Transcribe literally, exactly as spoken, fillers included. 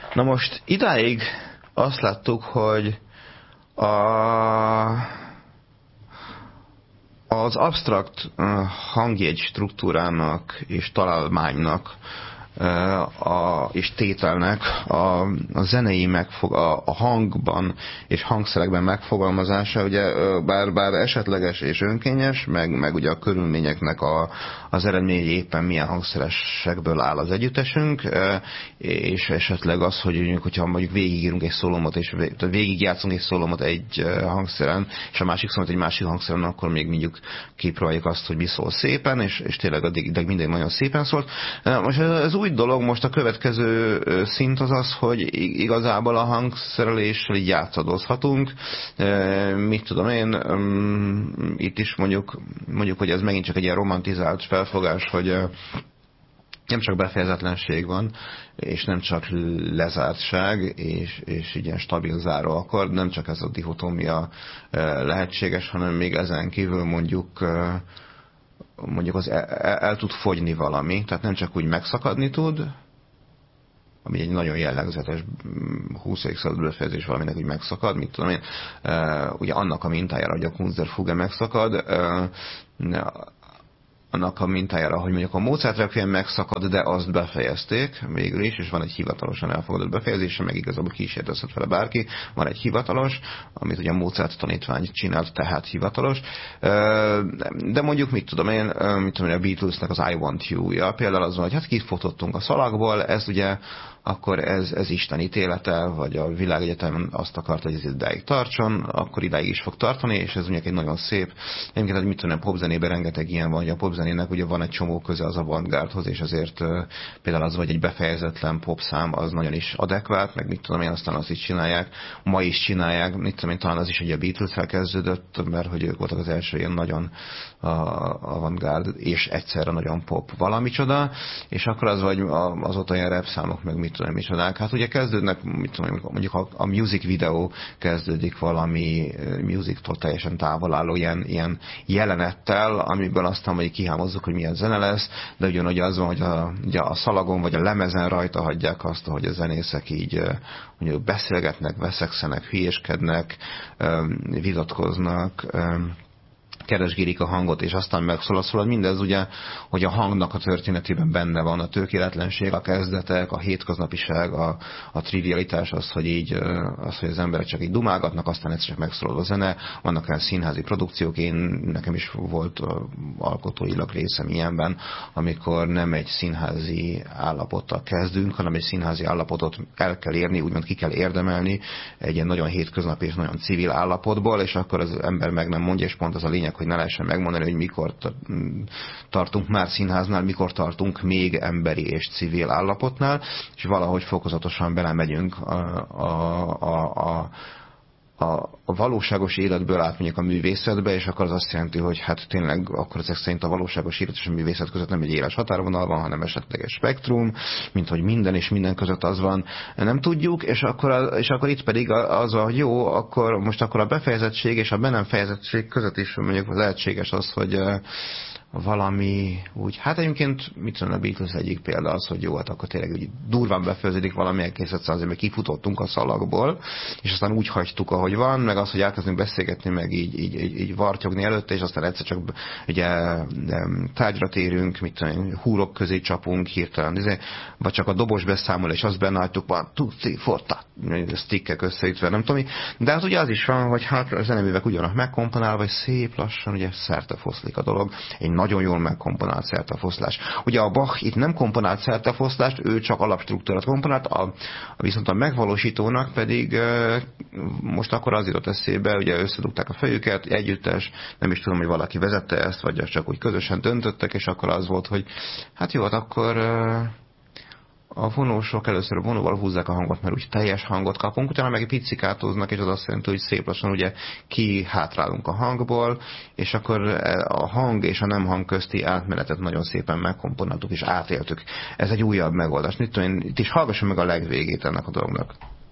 Na most idáig azt láttuk, hogy a, az absztrakt hangjegy struktúrának és találmánynak A, és tételnek a, a zenei megfog, a, a hangban és hangszerekben megfogalmazása, ugye bár, bár esetleges és önkényes, meg, meg ugye a körülményeknek a, az eredmény, hogy éppen milyen hangszeresekből áll az együttesünk, és esetleg az, hogy hogyha mondjuk végigírunk egy szólómot, és végigjátszunk egy szólómot egy hangszeren, és a másik szólómot egy másik hangszeren, akkor még mondjuk kipróbáljuk azt, hogy mi szól szépen, és, és tényleg addig minden nagyon szépen szólt. Most ez új dolog, most a következő szint az az, hogy igazából a hangszereléssel így játszadozhatunk. Mit tudom én, itt is mondjuk, mondjuk, hogy ez megint csak egy ilyen romantizált felfogás, hogy nem csak befejezetlenség van, és nem csak lezártság, és, és ilyen stabil záró akkord, nem csak ez a dihotómia lehetséges, hanem még ezen kívül mondjuk mondjuk az el, el tud fogyni valami, tehát nem csak úgy megszakadni tud, ami egy nagyon jellegzetes huszadik század befejezés valaminek úgy megszakad, mit tudom én, ugye annak a mintájára, hogy a Kunstderfuge megszakad, annak a mintájára, hogy mondjuk a Mozart Requiem megszakad, de azt befejezték végül is, és van egy hivatalosan elfogadott befejezése, meg igazából kísérletezhet vele bárki, van egy hivatalos, amit ugye a Mozart tanítvány csinált, tehát hivatalos. De mondjuk, mit tudom én, mit tudom én, a Beatlesnek az I Want You-ja, például az van, hogy hát kifotottunk a szalagból, ez ugye akkor ez, ez Isten ítélete, vagy a világegyetem azt akart, hogy ez idáig tartson, akkor idáig is fog tartani, és ez ugye egy nagyon szép. Egyébként, hogy mit tudom, a popzenében rengeteg ilyen van, hogy a popzenének ugye van egy csomó köze az avantgárdhoz, és azért például az, vagy egy befejezetlen popszám, az nagyon is adekvát, meg mit tudom én, aztán azt is csinálják, ma is csinálják, mit tudom én, talán az is, hogy a Beatles-el kezdődött, mert hogy ők voltak az első ilyen nagyon avantgárd, és egyszerre nagyon pop valamicsoda, és akkor az, vagy azóta ilyen rap számok, meg mit tudom, micsodák. Hát ugye kezdődnek, mit tudom, mondjuk a, a music videó kezdődik valami music-tól teljesen távol álló ilyen, ilyen jelenettel, amiből aztán majd kihámozzuk, hogy milyen zene lesz, de ugyanúgy az van, hogy a, ugye a szalagon vagy a lemezen rajta hagyják azt, hogy a zenészek így mondjuk beszélgetnek, veszekszenek, hülyéskednek, vitatkoznak, keresgélik a hangot, és aztán megszólal. Szóval mindez ugye, hogy a hangnak a történetében benne van a tökéletlenség, a kezdetek, a hétköznapiság, a, a trivialitás, az, hogy így, az, hogy az emberek csak így dumálgatnak, aztán egyszer csak megszólal a zene, vannak olyan színházi produkciók, én, nekem is volt alkotóilag részem ilyenben, amikor nem egy színházi állapottal kezdünk, hanem egy színházi állapotot el kell érni, úgymond ki kell érdemelni egy ilyen nagyon hétköznapi és nagyon civil állapotból, és akkor az ember meg nem mondja, és pont az a lényeg, hogy ne lehessen megmondani, hogy mikor tartunk már színháznál, mikor tartunk még emberi és civil állapotnál, és valahogy fokozatosan belemegyünk a, a, a, a A, a valóságos életből átmegyek a művészetbe, és akkor az azt jelenti, hogy hát tényleg akkor ezek szerint a valóságos élet és a művészet között nem egy éles határvonal van, hanem esetleg egy spektrum, mint hogy minden és minden között az van, nem tudjuk, és akkor, és akkor itt pedig az, hogy jó, akkor most akkor a befejezettség és a be nem fejezettség között is mondjuk lehetséges az, hogy valami úgy, hát egyébként mit tudom, a Beatles egyik példa az, hogy jó, hát akkor tényleg úgy durván befejeződik valami egész egyszerűen, mert kifutottunk a szalagból, és aztán úgy hagytuk, ahogy van, meg az, hogy elkezdünk beszélgetni, meg így, így, így, így vartyogni előtte, és aztán egyszer csak ugye tárgyra térünk, mit tudom, húrok közé csapunk hirtelen, vagy csak a dobos beszámol, és azt benne hagytuk, van, two, three, four, stickek összeütve, nem tudom, de hát ugye az is van, hogy hát a zeneművek ugyanak megkomponálva, és szép lassan ugye szertefoszlik a dolog, egy nagyon jól megkomponált szertefoszlás. Ugye a Bach itt nem komponált szertefoszlást, ő csak alapstruktúrát komponált, a, viszont a megvalósítónak pedig e, most akkor az jutott eszébe, ugye összedugták a fejüket, együttes, nem is tudom, hogy valaki vezette ezt, vagy csak úgy közösen döntöttek, és akkor az volt, hogy hát jó, hát akkor e, a vonósok először a vonóval húzzák a hangot, mert úgy teljes hangot kapunk, utána meg picikátoznak, és az azt jelenti, hogy szép lassan ugye kihátrálunk a hangból, és akkor a hang és a nem hang közti átmenetet nagyon szépen megkomponáltuk és átéltük. Ez egy újabb megoldás. Mit tudom én, itt is hallgassam meg a legvégét ennek a dolognak.